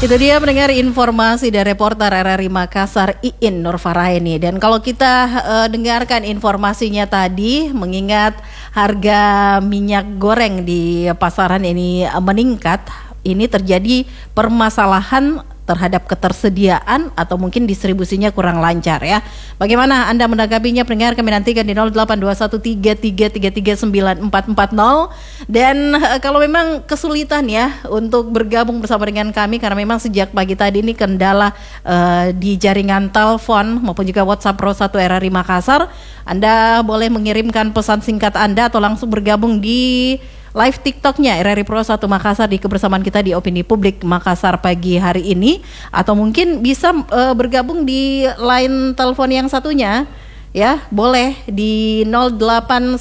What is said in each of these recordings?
Itu dia mendengar informasi dari reporter RRI Makassar Iin Nurfaraini. Dan kalau kita dengarkan informasinya tadi, mengingat harga minyak goreng di pasaran ini meningkat, ini terjadi permasalahan terhadap ketersediaan atau mungkin distribusinya kurang lancar ya. Bagaimana Anda menanggapinya pendengar? Kami nantikan di 082133333940. Dan kalau memang kesulitan ya untuk bergabung bersama dengan kami karena memang sejak pagi tadi ini kendala di jaringan telepon maupun juga WhatsApp Pro 1 RRI Makassar, Anda boleh mengirimkan pesan singkat Anda atau langsung bergabung di live TikToknya RRI Pro 1 Makassar di kebersamaan kita di Opini Publik Makassar pagi hari ini, atau mungkin bisa bergabung di line telepon yang satunya ya, boleh di 0812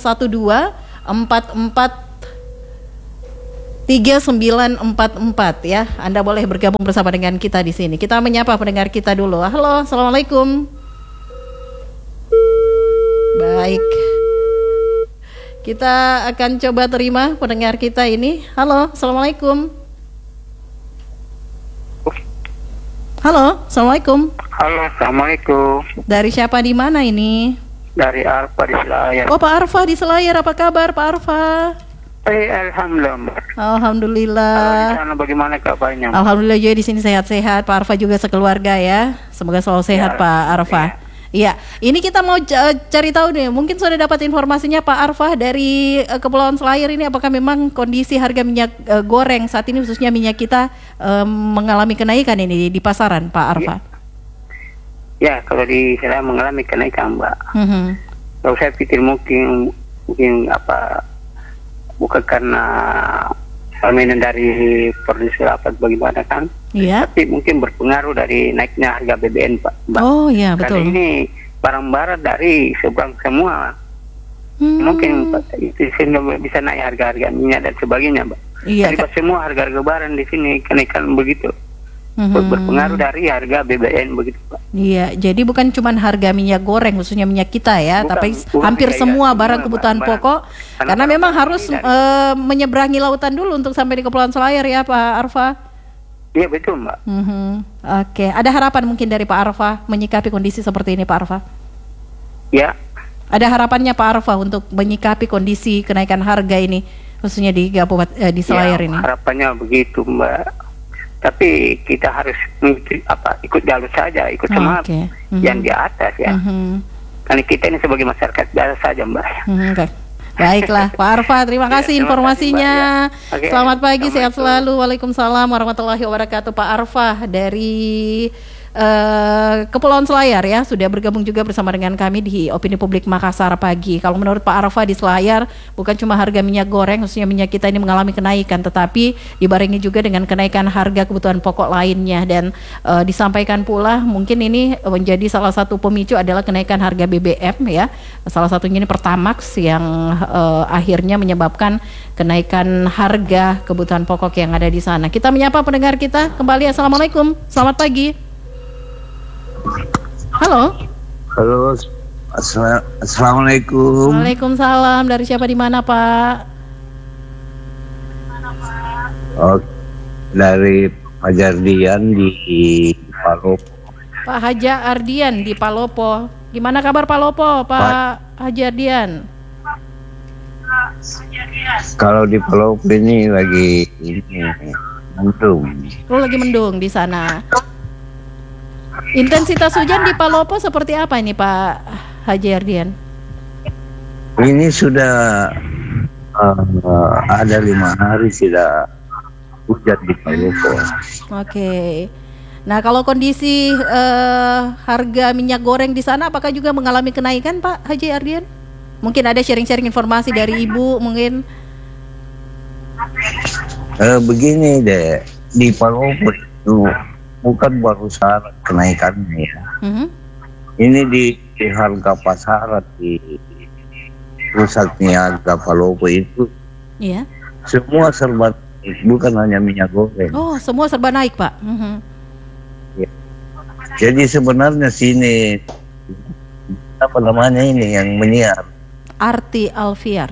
44 3944 ya. Anda boleh bergabung bersama dengan kita di sini. Kita menyapa pendengar kita dulu. Halo, assalamualaikum. Baik. Kita akan coba terima pendengar kita ini. Halo, assalamualaikum. Halo, assalamualaikum. Halo, assalamualaikum. Dari siapa di mana ini? Dari Arfa di Selayar. Oh, Pak Arfa di Selayar. Apa kabar, Pak Arfa? Alhamdulillah. Alhamdulillah. Di sana bagaimana kabarnya? Alhamdulillah juga di sini sehat-sehat. Pak Arfa juga sekeluarga ya. Semoga selalu sehat, Ya, Pak Arfa. Iya, ini kita mau cari tahu nih, mungkin sudah dapat informasinya Pak Arfa dari Kepulauan Selayar ini, apakah memang kondisi harga minyak goreng saat ini khususnya minyak kita mengalami kenaikan ini di pasaran, Pak Arfa? Ya, kalau di Selayar mengalami kenaikan, Mbak. Kalau saya pikir mungkin bukan karena permainan dari produser apa bagaimana kan? Iya. Tapi mungkin berpengaruh dari naiknya harga BBM, Pak. Mbak. Oh iya, betul. Karena ini barang-barang dari seberang semua. Mungkin itu bisa naik harga-harga minyak dan sebagainya, Mbak. Iya. Jadi semua harga-harga barang di sini kenaikan begitu. Berpengaruh dari harga BBM begitu, Pak. Iya, jadi bukan cuma harga minyak goreng khususnya minyak kita ya, tapi hampir semua barang kebutuhan pokok. Karena memang harus menyeberangi lautan dulu untuk sampai di Kepulauan Selayar ya, Pak Arfa. Iya betul, Mbak. Oke, ada harapan mungkin dari Pak Arfa menyikapi kondisi seperti ini, Pak Arfa? Ya. Ada harapannya Pak Arfa untuk menyikapi kondisi kenaikan harga ini khususnya di di Selayar ini? Harapannya begitu, Mbak. Tapi kita harus ikut jalur saja, ikut sama yang di atas ya. Karena kita ini sebagai masyarakat biasa saja, Mbak. Baiklah, Pak Arfa, terima kasih informasinya. Selamat pagi, sehat selalu. Waalaikumsalam warahmatullahi wabarakatuh. Pak Arfa dari Kepulauan Selayar ya, sudah bergabung juga bersama dengan kami di Opini Publik Makassar pagi. Kalau menurut Pak Arfa di Selayar, bukan cuma harga minyak goreng, khususnya minyak kita ini mengalami kenaikan, tetapi dibarengi juga dengan kenaikan harga kebutuhan pokok lainnya. Dan disampaikan pula mungkin ini menjadi salah satu pemicu adalah kenaikan harga BBM ya. Salah satunya ini Pertamax yang akhirnya menyebabkan kenaikan harga kebutuhan pokok yang ada di sana. Kita menyapa pendengar kita kembali. Assalamualaikum, selamat pagi. Halo. Halo. Assalamualaikum. Waalaikumsalam. Dari siapa di mana, Pak? Oh, dari Haja Ardian di Palopo. Pak Haja Ardian di Palopo. Gimana kabar Palopo, Pak Haja Ardian? Kalau di Palopo ini lagi mendung. Oh, lagi mendung di sana. Intensitas hujan di Palopo seperti apa ini Pak Haji Ardian? Ini sudah ada 5 hari sudah hujan di Palopo. Oke. Nah, kalau kondisi harga minyak goreng di sana apakah juga mengalami kenaikan Pak Haji Ardian? Mungkin ada sharing-sharing informasi dari Ibu mungkin. Begini deh, di Palopo itu bukan baru syarat kenaikannya ya. Ini di harga pasaran di pusat niaga Palopo itu. Iya. Semua serba naik, bukan hanya minyak goreng. Oh, semua serba naik, Pak. Ya. Jadi sebenarnya sini apa namanya ini yang menyiar? Arti Alfiar.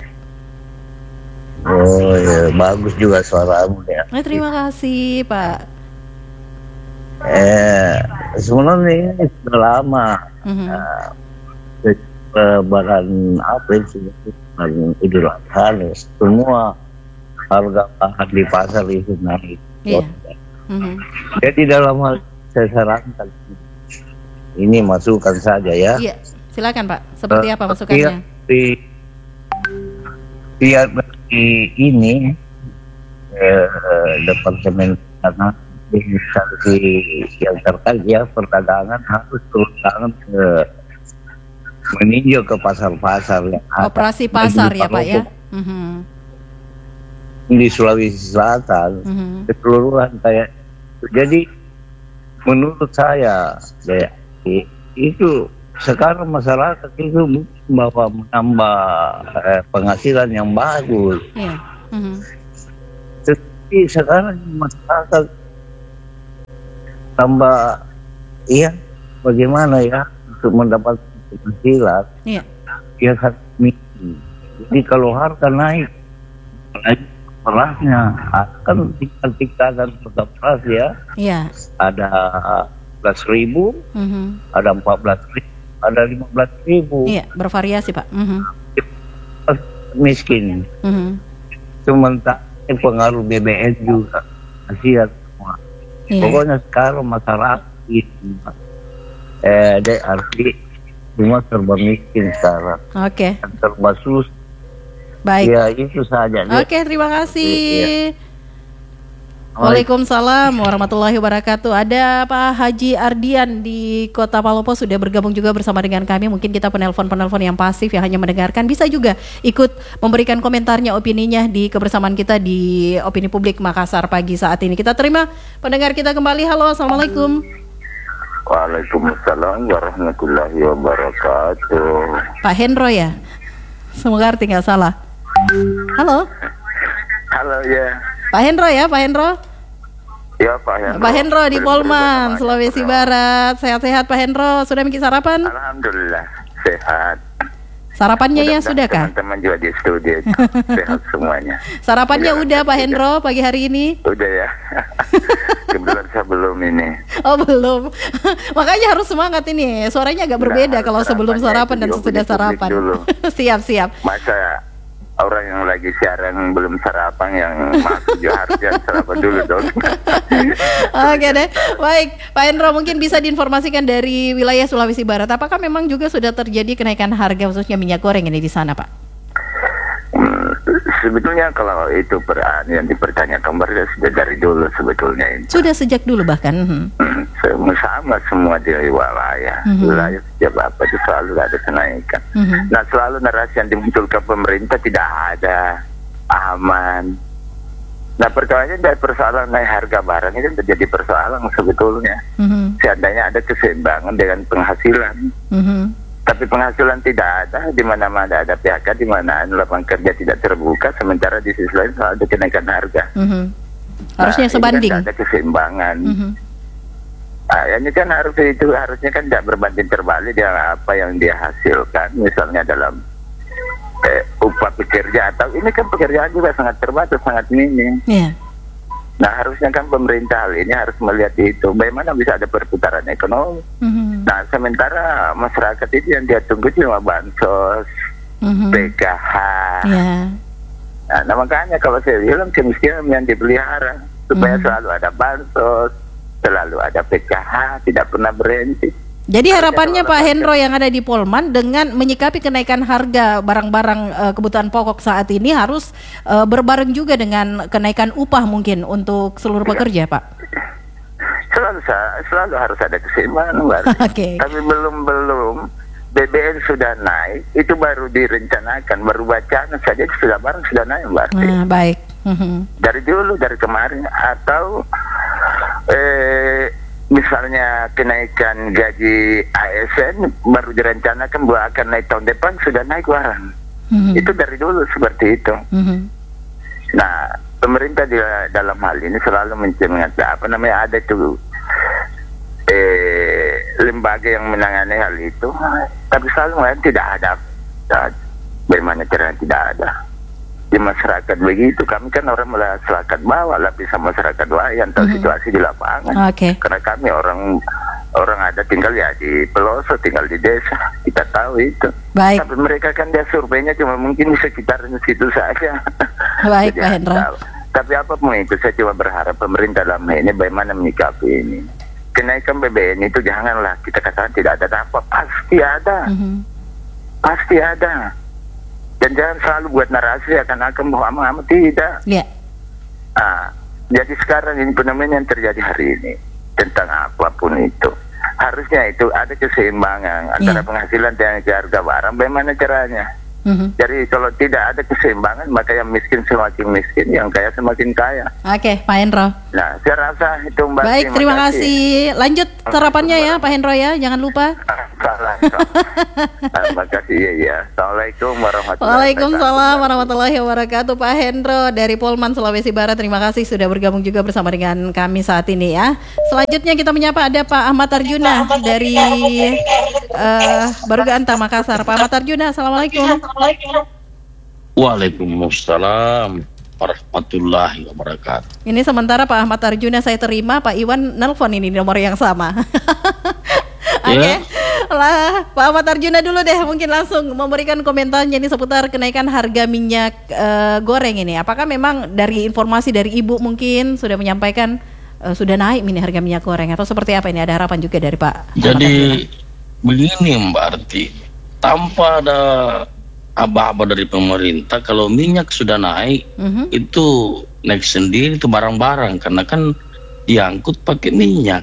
Oh ya, bagus juga suaramu ya. Terima kasih, Pak. Sebenarnya ini sudah lama. Lebaran April dan Idul Adha, semua harga bahan di pasar itu naik. Jadi dalam hal saya sarankan ini masukan saja ya. Iya, silakan Pak. Seperti apa masukannya? Pihak dari ini Departemen Tanah instansi yang terkait ya perdagangan harus turun tangan ke meninjau ke pasar-pasar yang operasi pasar ya Pak ya. Di Sulawesi Selatan keseluruhan kayak jadi menurut saya itu sekarang masyarakat itu bahwa menambah penghasilan yang bagus. Tapi sekarang masyarakat tambah bagaimana ya untuk mendapat penghasilan ya jadi kalau harga naik berasnya akan tingkat-tingkatan beras ya. Ada 11.000, ada 14.000, ada 15.000. Iya, bervariasi Pak. Miskin. Sementara pengaruh BBM juga kasihan semua. Pokoknya sekarang masyarakat arti semua serba miskin sekarang. Serba susah. Baik. Ya itu saja. Terima kasih. Waalaikumsalam warahmatullahi wabarakatuh. Ada Pak Haji Ardian di Kota Palopo sudah bergabung juga bersama dengan kami. Mungkin kita penelpon yang pasif yang hanya mendengarkan, bisa juga ikut memberikan komentarnya, opininya di kebersamaan kita di Opini Publik Makassar pagi saat ini. Kita terima pendengar kita kembali. Halo, assalamualaikum. Waalaikumsalam warahmatullahi wabarakatuh. Pak Hendro ya? Semoga arti nggak salah. Halo. Halo ya. Pak Hendro ya, Pak Hendro. Ya Pak Hendro. Pak Hendro di Polman, Sulawesi Barat. Sehat-sehat Pak Hendro. Sudah bikin sarapan? Alhamdulillah sehat. Sarapannya ya sudah kah? Teman-teman juga di studio sehat semuanya. Sarapannya udah Pak Hendro pagi hari ini? Udah ya. Kebetulan saya belum ini. Oh belum. Makanya harus semangat ini. Suaranya agak berbeda kalau sebelum sarapan dan sesudah sarapan. Siap. Masa orang yang lagi siaran belum sarapan yang masuk juga harus sarapan dulu dong. Oke deh. Baik, Pak Hendro mungkin bisa diinformasikan dari wilayah Sulawesi Barat. Apakah memang juga sudah terjadi kenaikan harga khususnya minyak goreng ini di sana, Pak? Sebetulnya kalau itu yang dipertanyakan sudah dari dulu sebetulnya itu. Sudah sejak dulu bahkan. Sama semua di wilayah. Wilayah setiap apa itu selalu ada kenaikan. Nah selalu narasi yang dimunculkan pemerintah tidak ada aman. Nah pertanyaannya dari persoalan naik harga barang itu menjadi persoalan sebetulnya. Seandainya ada keseimbangan dengan penghasilan. Tapi penghasilan tidak ada, di mana-mana ada PHK, di mana lapangan kerja tidak terbuka, sementara di sisi lain ada kenaikan harga. Harusnya sebanding. Kan ada keseimbangan. Nah, ini kan harusnya kan tidak berbanding terbalik dengan apa yang dia hasilkan, misalnya dalam upah pekerja atau ini kan pekerjaan juga sangat terbatas, sangat minim. Nah harusnya kan pemerintah hal ini harus melihat itu, bagaimana bisa ada perputaran ekonomi. Nah sementara masyarakat itu yang dia tunggu cuma bansos, PKH. Nah makanya kalau saya bilang kemiskinan yang dipelihara supaya selalu ada bansos, selalu ada PKH, tidak pernah berhenti. Jadi harapannya Pak Hendro yang ada di Polman dengan menyikapi kenaikan harga barang-barang kebutuhan pokok saat ini harus berbareng juga dengan kenaikan upah mungkin untuk seluruh pekerja, Pak. Selalu harus ada keseimbangan, Mbak. Tapi belum BBM sudah naik, itu baru direncanakan, baru bacaan saja sudah naik, Mbak. Baik. Dari dulu, dari kemarin atau misalnya kenaikan gaji ASN baru direncanakan bahwa akan naik tahun depan, sudah naik barang. Itu dari dulu seperti itu. Nah, pemerintah dalam hal ini selalu mengatakan ada tuh lembaga yang menangani hal itu, tapi selalu tidak ada. Bagaimana caranya tidak ada? di masyarakat begitu. Kami kan orang masyarakat bawah, lapisan masyarakat lain tahu situasi di lapangan. Karena kami orang ada tinggal ya di pelosok, tinggal di desa, kita tahu itu. Baik. Tapi mereka kan dia surveinya cuma mungkin di sekitar situ saja. Baik, Pak Hendro. Tapi apapun itu, saya cuma berharap pemerintah dalam ini bagaimana menyikapi ini. Kenaikan BBM itu janganlah kita katakan tidak ada apa, pasti ada. Pasti ada. Dan jangan selalu buat narasi akan bahwa amat tidak. Yeah. Jadi sekarang ini fenomena yang terjadi hari ini tentang apapun itu, harusnya itu ada keseimbangan antara penghasilan dan harga barang. Bagaimana caranya? Jadi kalau tidak ada keseimbangan, maka yang miskin semakin miskin, yang kaya semakin kaya. Oke, Pak Hendro. Nah, saya rasa itu Mbak. Baik, terima kasih. Lanjut sarapannya ya, Pak Hendro ya, jangan lupa. Terima kasih ya. Assalamualaikum warahmatullahi wabarakatuh. Waalaikumsalam warahmatullahi wabarakatuh. Pak Hendro dari Polman, Sulawesi Barat. Terima kasih sudah bergabung juga bersama dengan kami saat ini ya. Selanjutnya kita menyapa ada Pak Ahmad Arjuna dari Barugantang, Makassar. Pak Ahmad Arjuna, assalamualaikum. Waalaikumsalam warahmatullahi wabarakatuh. Ini sementara Pak Ahmad Arjuna saya terima, Pak Iwan nelpon ini nomor yang sama. Oke. Lah, Pak Ahmad Arjuna dulu deh, mungkin langsung memberikan komentarnya ini seputar kenaikan harga minyak goreng ini. Apakah memang dari informasi dari Ibu mungkin sudah menyampaikan sudah naik harga minyak goreng atau seperti apa ini? Ada harapan juga dari Pak. Jadi begini Mbak Arti, tanpa ada aba-aba dari pemerintah, kalau minyak sudah naik, itu naik sendiri itu barang-barang, karena kan diangkut pakai minyak.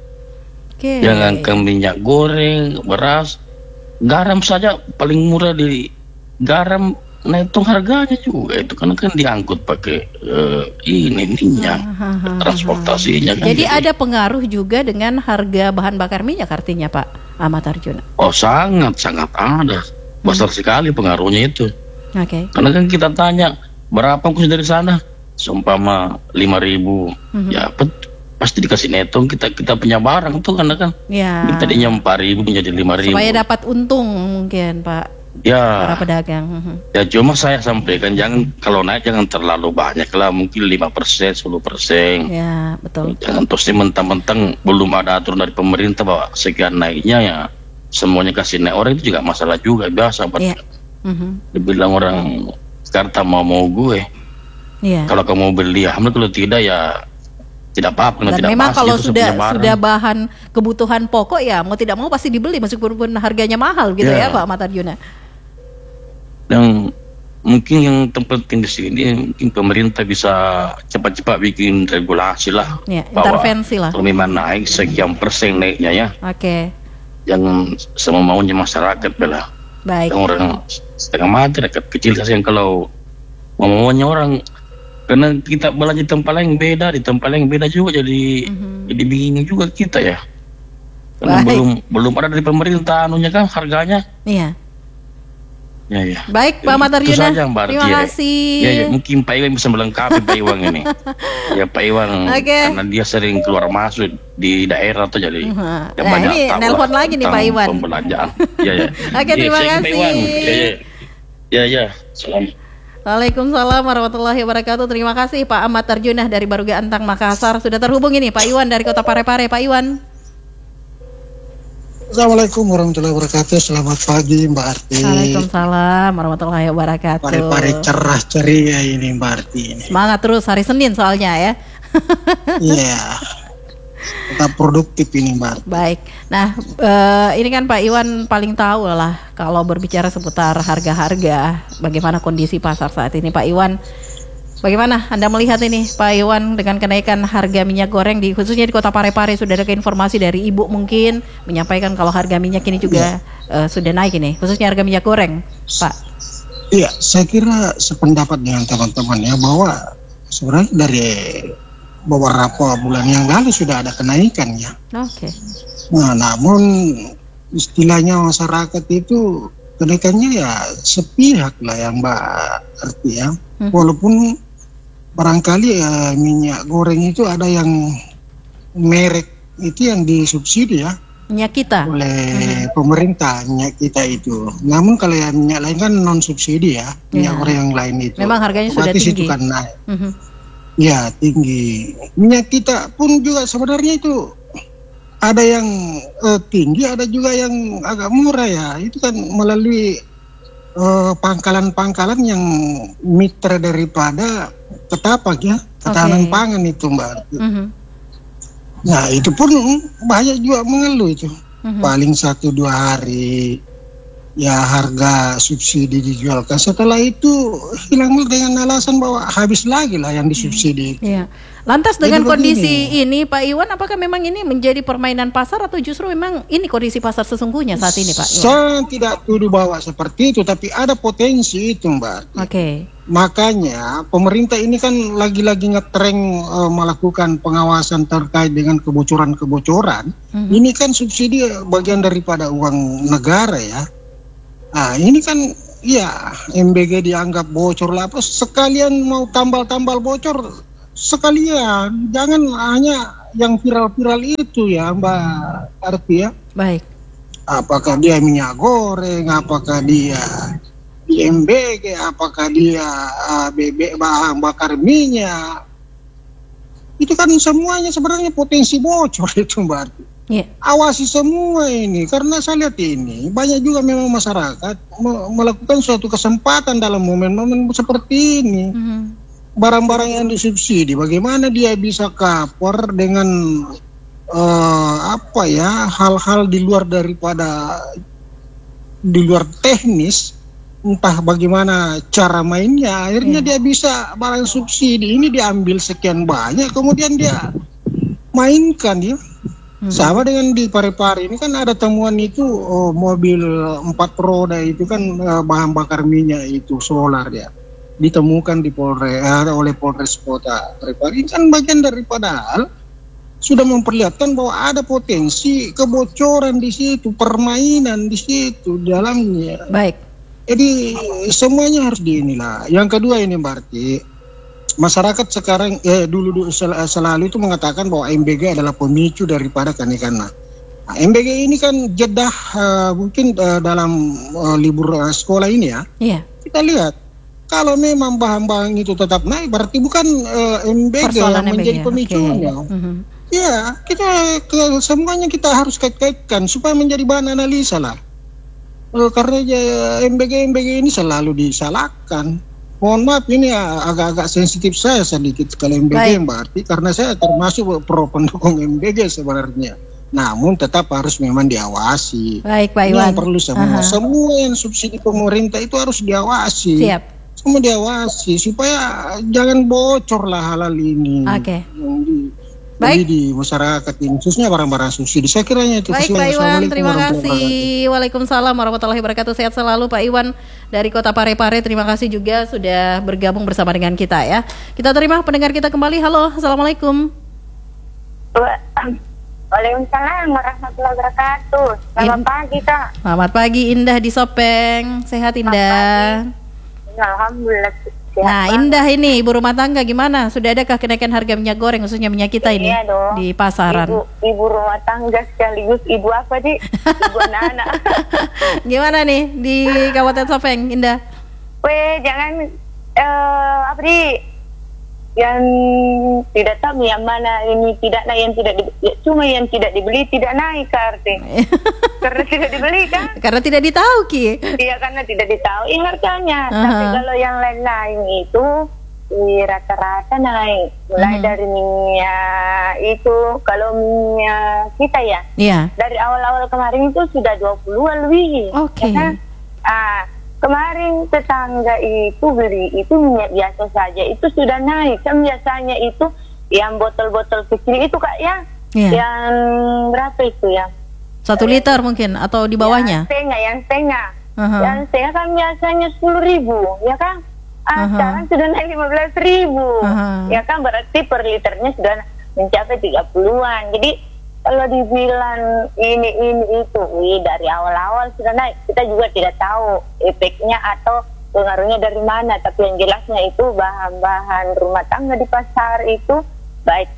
Jangan ke minyak goreng, beras, garam saja paling murah di garam naik harganya juga itu, karena kan diangkut pakai ini minyak, transportasinya. Jadi ada pengaruh juga dengan harga bahan bakar minyak artinya Pak Ahmad Arjuna? Oh sangat ada. Besar sekali pengaruhnya itu. Karena kan kita tanya berapa kurs dari sana, seumpama 5.000, ya pasti dikasih netong kita punya barang tuh, karena kan tadinya 4.000 menjadi 5.000. Supaya dapat untung mungkin Pak. Ya. Para pedagang. Ya cuma saya sampaikan kalau naik jangan terlalu banyak lah, mungkin 5%, 10%. Ya betul. Jangan terus mentang-mentang belum ada aturan dari pemerintah bahwa sekian naiknya ya semuanya kasih naik. Orang itu juga masalah juga, biasa dibilang orang Jakarta mau gue. Kalau kamu beli ya, kalau tidak ya tidak apa-apa. Dan tidak memang kalau sudah bahan kebutuhan pokok ya mau tidak mau pasti dibeli meskipun harganya mahal gitu ya Pak Ahmad Arjuna. Dan mungkin yang terpenting di sini mungkin pemerintah bisa cepat-cepat bikin regulasi lah, intervensi lah. Kalau memang naik sekian persen naiknya ya. Jangan sama maunya masyarakat bela. Baik. Orang setengah mati, rakyat kecil yang kalau maunya orang, karena kita belanja di tempat lain beda, di tempat lain beda juga, jadi bingung juga kita ya. Karena belum ada dari pemerintah anunya kan harganya. Iya. Ya. Baik Pak Ahmad Arjuna, terima kasih. Ya, mungkin Pak Iwan bisa melengkapi Pak Iwan ini. Ya Pak Iwan, karena dia sering keluar masuk di daerah tuh, jadi banyak ini nelpon lagi nih Pak Iwan. Pembelajaran. Terima kasih. Ya. Selamat. Waalaikumsalam warahmatullahi wabarakatuh. Terima kasih Pak Ahmad Arjuna dari Barugantang, Makassar. Sudah terhubung ini Pak Iwan dari Kota Parepare. Pak Iwan. Assalamualaikum warahmatullahi wabarakatuh. Selamat pagi Mbak Arti. Waalaikumsalam warahmatullahi wabarakatuh. Pare-pare cerah ceria ini Mbak Arti ini. Semangat terus, hari Senin soalnya ya. Iya. Tetap produktif ini Mbak Arti. Baik. Nah ini kan Pak Iwan paling tahu lah kalau berbicara seputar harga-harga, bagaimana kondisi pasar saat ini Pak Iwan. Bagaimana Anda melihat ini Pak Iwan dengan kenaikan harga minyak goreng khususnya di Kota Parepare? Sudah ada informasi dari Ibu mungkin menyampaikan kalau harga minyak ini juga sudah naik ini, khususnya harga minyak goreng, Pak. Iya, saya kira sependapat dengan teman-teman ya, bahwa sebenarnya dari beberapa bulan yang lalu sudah ada kenaikan ya. Nah, namun istilahnya masyarakat itu kenaikannya ya sepihak lah ya Mbak Arti ya. Walaupun barangkali minyak goreng itu ada yang merek itu yang disubsidi ya. minyak kita oleh pemerintah, minyak kita itu. Namun kalau yang minyak lain kan non subsidi ya, minyak goreng yang lain itu. Memang harganya sudah tinggi. Itu kan naik. Ya tinggi. Minyak kita pun juga sebenarnya itu ada yang tinggi, ada juga yang agak murah ya. Itu kan melalui pangkalan-pangkalan yang mitra daripada Ketapak ya, ketahanan pangan itu Mbak. Nah itu pun banyak juga mengeluh itu. Paling 1-2 hari ya harga subsidi dijualkan. Setelah itu hilang dengan alasan bahwa habis lagi lah yang disubsidi. Iya. Lantas dengan kondisi ini Pak Iwan, apakah memang ini menjadi permainan pasar atau justru memang ini kondisi pasar sesungguhnya saat ini Pak Iwan? Saya tidak tuduh bahwa seperti itu, tapi ada potensi itu Mbak. Makanya pemerintah ini kan lagi-lagi ngetreng melakukan pengawasan terkait dengan kebocoran-kebocoran. Ini kan subsidi bagian daripada uang negara ya. Nah ini kan ya MBG dianggap bocor lah, sekalian mau tambal-tambal bocor sekalian, jangan hanya yang viral-viral itu ya Mbak Arti ya. Baik. Apakah dia minyak goreng, apakah dia MBG, apakah dia bahan bakar minyak, itu kan semuanya sebenarnya potensi bocor itu Mbak Arti. Awasi semua ini, karena saya lihat ini banyak juga memang masyarakat melakukan suatu kesempatan dalam momen-momen seperti ini. Barang-barang yang disubsidi, bagaimana dia bisa cover dengan hal-hal di luar teknis, entah bagaimana cara mainnya, akhirnya dia bisa barang subsidi ini diambil sekian banyak, kemudian dia mainkan ya. Sama dengan di Parepare ini kan ada temuan itu mobil 4 roda itu kan bahan bakar minyak itu solar ya, ditemukan di oleh Polres Kota Parepare. Ini kan bagian daripada hal sudah memperlihatkan bahwa ada potensi kebocoran di situ, permainan di situ dalamnya. Baik. Jadi semuanya harus diinilah. Yang kedua ini berarti masyarakat sekarang dulu selalu itu mengatakan bahwa MBG adalah pemicu daripada kenaikan. Nah, MBG ini kan jeda mungkin dalam libur sekolah ini ya. Kita lihat kalau memang bahan-bahan itu tetap naik, berarti bukan MBG yang menjadi pemicunya. Ya, semuanya kita harus kait-kaitkan supaya menjadi bahan analisa lah. Karena MBG ini selalu disalahkan. Mohon maaf ini agak-agak sensitif saya sedikit kalau MBG Mbak Arti, karena saya termasuk pro pendukung MBG sebenarnya. Namun tetap harus memang diawasi. Baik Pak Ini Iwan. yang perlu semua yang subsidi pemerintah itu harus diawasi. Siap. Semua diawasi supaya jangan bocor lah hal-hal ini. Baik. Di masyarakat ini, khususnya barang-barang subsidi. Saya kiranya itu. Baik Pak Iwan, terima kasih. Waalaikumsalam warahmatullahi wabarakatuh. Sehat selalu Pak Iwan dari Kota Parepare. Terima kasih juga sudah bergabung bersama dengan kita ya. Kita terima pendengar kita kembali. Halo, assalamualaikum. Waalaikumsalam warahmatullahi wabarakatuh. Selamat pagi Kak. Selamat pagi Indah di Sopeng. Sehat Indah? Alhamdulillah. Nah Indah ini ibu rumah tangga gimana? Sudah adakah kenaikan harga minyak goreng khususnya minyak kita ini di pasaran? Ibu rumah tangga sekaligus ibu apa sih? Ibu anak-anak. Gimana nih di Kabupaten Sopeng Indah? Jangan yang tidak tahu yang mana ini tidak naik, yang tidak cuma yang tidak dibeli tidak naik arti. Karena tidak dibeli kan? Karena tidak ditahu Ki. Iya, karena tidak ditahu harganya. Tapi kalau yang lain-lain itu rata-rata naik. Mulai dari minyak itu, kalau minyak kita ya, dari awal-awal kemarin itu sudah 20 lebih. Ya kan? Kemarin tetangga itu beli itu minyak biasa saja itu sudah naik. Kan biasanya itu yang botol-botol kecil itu Kak ya, yang berapa itu ya? 1 liter mungkin atau di bawahnya? Yang setengah. Yang setengah kan biasanya 10.000 ya kan? Sekarang sudah naik 15.000. Ya kan, berarti per liternya sudah mencapai 30-an. Jadi kalau dibilang ini itu, dari awal-awal sudah naik. Kita juga tidak tahu efeknya atau pengaruhnya dari mana. Tapi yang jelasnya itu bahan-bahan rumah tangga di pasar itu baik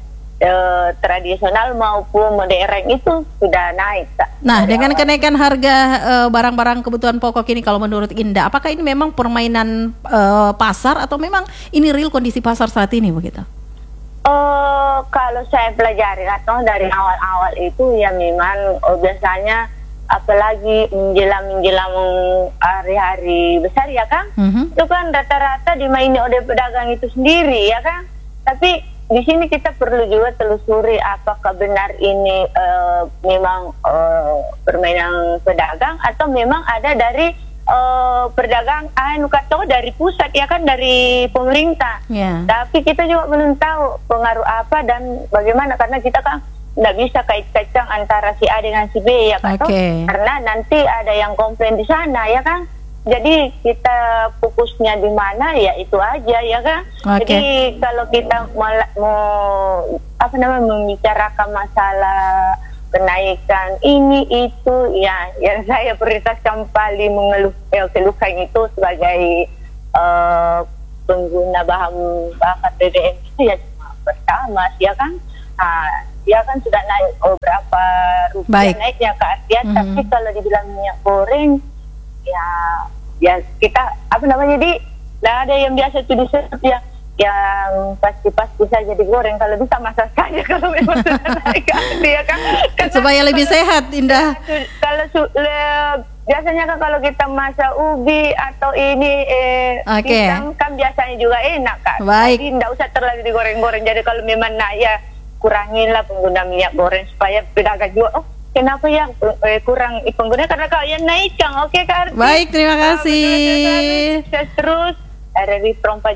tradisional maupun modern itu sudah naik. Nah, dengan kenaikan harga barang-barang kebutuhan pokok ini, kalau menurut Indah, apakah ini memang permainan pasar atau memang ini real kondisi pasar saat ini begitu? Kalau saya pelajari atau dari awal-awal itu ya memang biasanya apalagi menjelang hari-hari besar ya kan, itu kan rata-rata dimaini oleh pedagang itu sendiri ya kan. Tapi di sini kita perlu juga telusuri apakah benar ini memang permainan pedagang atau memang ada dari perdagang dari pusat ya kan, dari pemerintah. Tapi kita juga belum tahu pengaruh apa dan bagaimana, karena kita kan tidak bisa kait-kaitkan antara si A dengan si B ya kan, karena nanti ada yang komplain di sana ya kan. Jadi kita fokusnya di mana ya itu aja ya kan. Jadi kalau kita mau membicarakan masalah kenaikan ini itu ya, yang saya prioritaskan paling keluhkan itu sebagai pengguna bahan bakar BBM itu ya cuma pertama ya kan. Dia kan sudah naik berapa rupiah naiknya ke atas, tapi kalau dibilang minyak goreng ya kita nggak ada yang biasa itu disebut ya yang pasti saja digoreng, kalau bisa masak saja kalau memang sudah naik ya kan. Supaya lebih sehat, Indah. Kalau biasanya kan kalau kita masak ubi atau ini pisang kan biasanya juga enak kan. Jadi tidak usah terlalu digoreng-goreng. Jadi kalau memang ya kuranginlah pengguna minyak goreng supaya pedagang juga kenapa ya kurang pengguna, karena kalau yang naik kan Kak. Baik, terima kasih. Terus dari perompak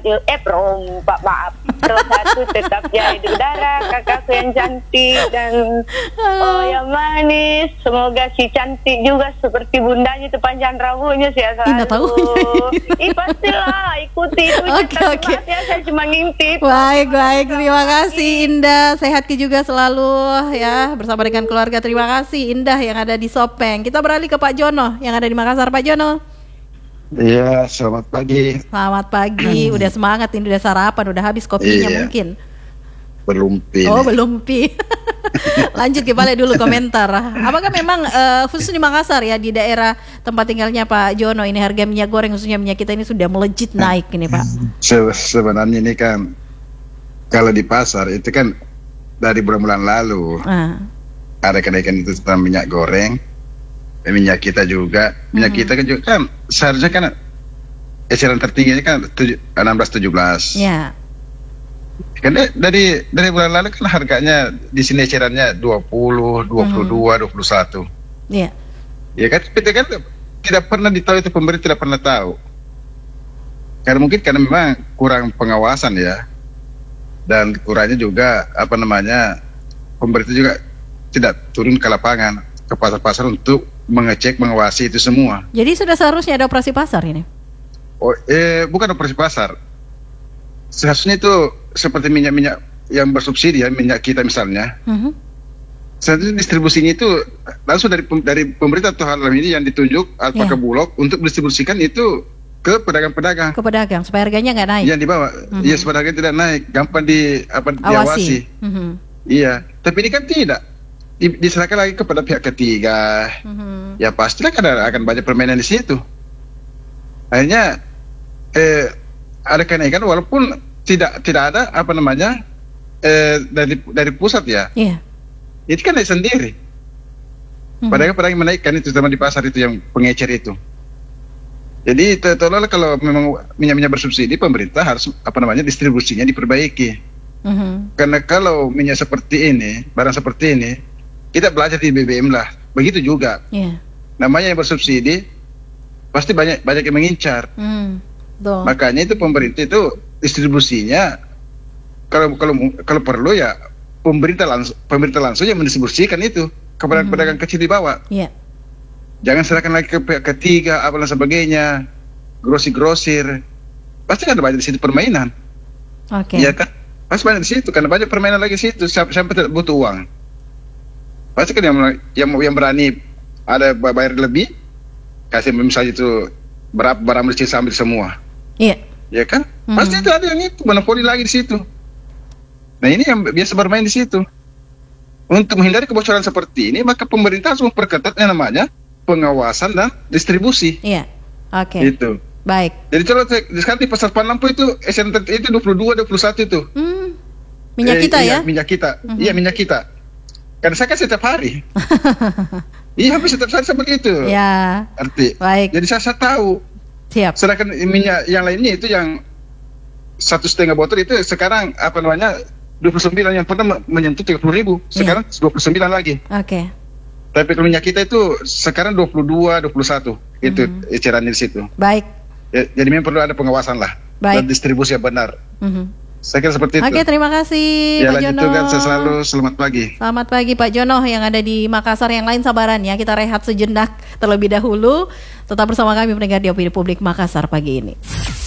satu tetap jadi di udara, kakakku yang cantik dan yang manis, semoga si cantik juga seperti bundanya itu panjang rambutnya saya selalu. Pastilah ikuti itu. Ya, saya cuma ngintip. Baik, terima kasih Indah, sehat juga selalu ya bersama dengan keluarga. Terima kasih Indah yang ada di Sopeng. Kita beralih ke Pak Jono yang ada di Makassar. Pak Jono. Iya, selamat pagi. Selamat pagi, udah semangat ini, udah sarapan, udah habis kopinya mungkin. Belum pi. Belum pi. Lanjut kita dulu komentar. Apakah memang khusus di Makassar ya, di daerah tempat tinggalnya Pak Jono ini harga minyak goreng khususnya minyak kita ini sudah melejit naik ini Pak? Sebenarnya ini kan kalau di pasar itu kan dari bulan-bulan lalu ada kenaikan itu tentang minyak goreng. Minyak kita juga, kita kan juga kan seharusnya kan eceran tertingginya kan 16-17. Ya. Kan dari bulan lalu kan harganya di sini ecerannya 20, 22, 21. Iya. Ya kan, kita kan tidak pernah ditahu, itu pemerintah tidak pernah tahu. Karena mungkin karena memang kurang pengawasan ya. Dan kurangnya juga pemerintah juga tidak turun ke lapangan, ke pasar-pasar untuk mengecek, mengawasi itu semua. Jadi sudah seharusnya ada operasi pasar ini? Bukan operasi pasar. Seharusnya itu seperti minyak-minyak yang bersubsidi ya, minyak kita misalnya. Seharusnya distribusinya itu langsung dari pemerintah atau hal ini yang ditunjuk atau ke Bulog untuk distribusikan itu ke pedagang-pedagang. Ke pedagang supaya harganya nggak naik. Yang dibawa, iya supaya harganya tidak naik, gampang diawasi. Iya, tapi ini kan tidak. Diserahkan lagi kepada pihak ketiga, ya pastilah akan banyak permainan di situ. Akhirnya ada kenaikan walaupun tidak ada dari pusat ya. Itu kan dari sendiri. Pedagang menaikkan itu, terutama di pasar itu yang pengecer itu. Jadi tolonglah kalau memang minyak bersubsidi, pemerintah harus distribusinya diperbaiki. Karena kalau minyak seperti ini, barang seperti ini, kita belajar di BBM lah, begitu juga. Namanya yang bersubsidi, pasti banyak yang mengincar. Makanya itu pemerintah itu distribusinya, kalau perlu ya pemerintah langsung yang mendistribusikan itu kepada pedagang kecil di bawah. Jangan serahkan lagi ke pihak ketiga, apa dan sebagainya, grosir. Pasti kan ada banyak di situ permainan. Iya kan? Pasti banyak di situ, karena banyak permainan lagi di situ. Siapa tidak butuh uang. Pasti kan yang berani ada bayar lebih, kasih misalnya itu berapa barang mesti sambil semua. Iya kan? Pasti itu ada yang itu monopoli lagi di situ. Nah ini yang biasa bermain di situ. Untuk menghindari kebocoran seperti ini, maka pemerintah harus memperketat yang namanya pengawasan dan distribusi. Iya, oke. Itu. Baik. Jadi kalau sekarang di pasar Panlampu itu SNT itu 22, 21 itu. Minyak kita ya? Minyak kita. Iya, minyak kita. Karena saya kan setiap hari. Iya, hampir setiap hari seperti itu. Ya. Arti. Baik. Jadi saya tahu. Siap. Sedangkan minyak yang lainnya itu yang 1,5 botol itu sekarang 29 yang pernah menyentuh 30.000. Sekarang 29 lagi. Oke. Tapi kalau minyak kita itu sekarang 22, 21. Itu ecerannya di situ. Baik. Jadi memang perlu ada pengawasan lah. Baik. Dan distribusi yang benar. Saya kira seperti itu. Oke, terima kasih ya, Pak Jono. Saya selalu selamat pagi. Selamat pagi Pak Jono yang ada di Makassar. Yang lain sabaran ya, kita rehat sejenak terlebih dahulu. Tetap bersama kami pendengar di Opini Publik Makassar pagi ini.